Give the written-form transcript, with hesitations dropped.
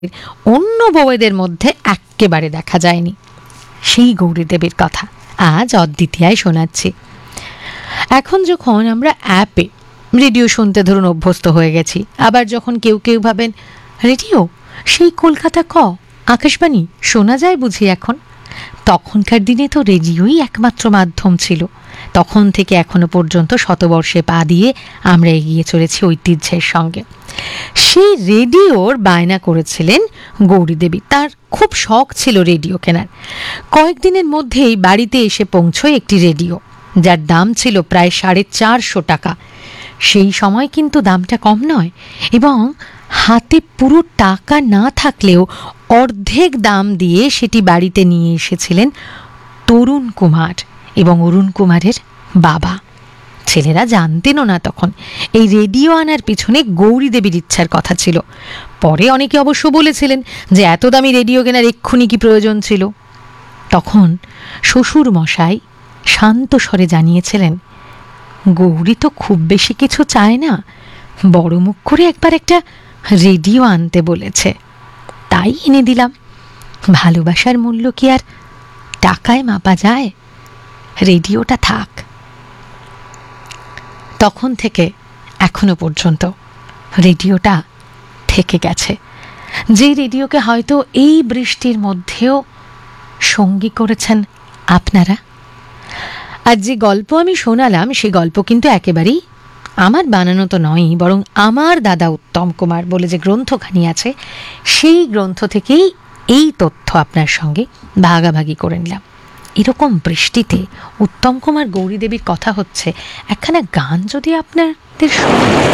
অন্য বউয়েদের মধ্যে একেবারে দেখা যায়নি। সেই গৌরী দেবীর কথা আজ অদ্বিতীয়ায় শোনাচ্ছি। এখন যখন আমরা অ্যাপে রেডিও শুনতে ধরুন অভ্যস্ত হয়ে গেছি, আবার যখন কেউ কেউ ভাবেন রেডিও সেই কলকাতা আকাশবাণী শোনা যায় বুঝি এখন, তখনকার দিনে তো রেডিওই একমাত্র মাধ্যম ছিল। তখন থেকে এখনো পর্যন্ত শতবর্ষে পা দিয়ে আমরা এগিয়ে চলেছি ঐতিহ্যের সঙ্গে। সেই রেডিওর বায়না করেছিলেন গৌরী দেবী। তার খুব শখ ছিল রেডিও কেনার। কয়েকদিনের মধ্যেই বাড়িতে এসে পৌঁছয় একটি রেডিও, যার দাম ছিল প্রায় 450 টাকা। সেই সময় কিন্তু দামটা কম নয়, এবং হাতে পুরো টাকা না থাকলেও অর্ধেক দাম দিয়ে সেটি বাড়িতে নিয়ে এসেছিলেন তরুণ কুমার এবং অরুণ কুমারের বাবা। ছেলেরা জানতেনও না তখন এই রেডিও আনার পিছনে গৌরী দেবীর ইচ্ছার কথা ছিল। পরে অনেকে অবশ্য বলেছিলেন যে এত দামি রেডিও কেনার এক্ষুনি কি প্রয়োজন ছিল। তখন শ্বশুর মশাই শান্ত স্বরে জানিয়েছিলেন, গৌরী তো খুব বেশি কিছু চায় না, বড় মুখ করে একবার একটা রেডিও আনতে বলেছে, তাই এনে দিলাম। ভালোবাসার মূল্য কি আর টাকায় মাপা যায়? রেডিওটা থাক। তখন থেকে এখনো পর্যন্ত রেডিওটা থেকে গেছে, যে রেডিওকে হয়তো এই বৃষ্টির মধ্যেও সঙ্গী করেছেন আপনারা। আর যে গল্প আমি শোনালাম সেই গল্প কিন্তু একেবারেই আমার বানানো তো নয়ই, বরং আমার দাদা উত্তম কুমার বলে যে গ্রন্থখানি আছে, সেই গ্রন্থ থেকেই এই তথ্য আপনার সঙ্গে ভাগাভাগি করে নিলাম। এরকম বৃষ্টিতে উত্তম কুমার গৌরী দেবীর কথা হচ্ছে, একখানা গান যদি আপনাদের